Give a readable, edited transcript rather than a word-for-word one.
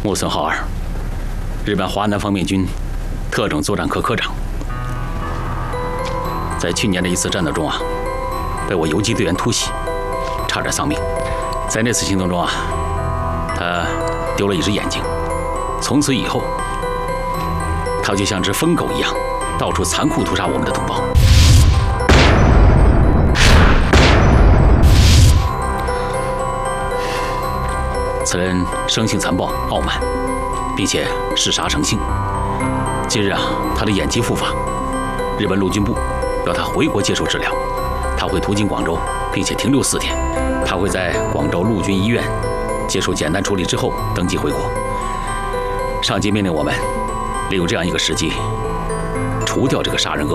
木村浩二，日本华南方面军特种作战科科长，在去年的一次战斗中啊，被我游击队员突袭，差点丧命。在那次行动中啊，他丢了一只眼睛。从此以后，他就像只疯狗一样，到处残酷屠杀我们的同胞。此人生性残暴傲慢，并且嗜杀成性。近日啊，他的眼疾复发，日本陆军部要他回国接受治疗。他会途经广州，并且停留4天。他会在广州陆军医院接受简单处理之后登机回国。上级命令我们利用这样一个时机，除掉这个杀人恶